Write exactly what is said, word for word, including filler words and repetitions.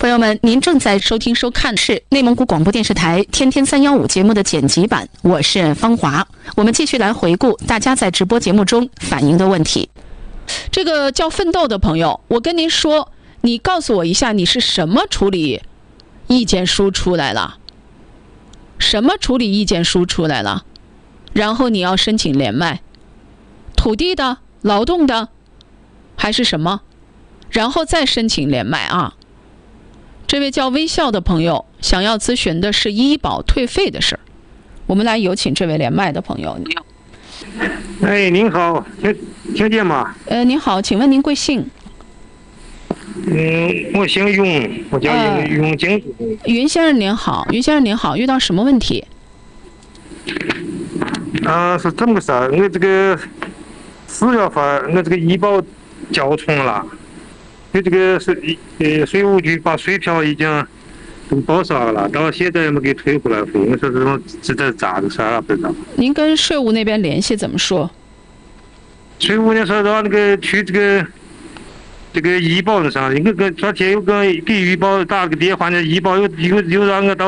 朋友们，您正在收听收看的是内蒙古广播电视台天天三幺五节目的剪辑版，我是方华。我们继续来回顾大家在直播节目中反映的问题。这个叫奋斗的朋友，我跟您说，你告诉我一下，你是什么处理意见书出来了？什么处理意见书出来了？然后你要申请连麦，土地的、劳动的，还是什么？然后再申请连麦啊。这位叫微笑的朋友想要咨询的是医保退费的事儿，我们来有请这位连麦的朋友。 哎，您好，听听见吗？ 呃，您好，请问您贵姓？ 嗯，我姓윤，我叫윤 윤景柱。 윤先生您好，윤先生您好，遇到什么问题？ 啊，是这么个事儿，我这个四月份我这个医保交充了。就这个税呃税务局把税票已经都报销了，到现在也没给退回来费。我说这种这这咋个事儿啊？不知道。 您跟税务那边联系怎么说？ 税务那说让那个去这个这个医保上，应该跟昨天又跟给医保打了个电话，那医保又又又让我到。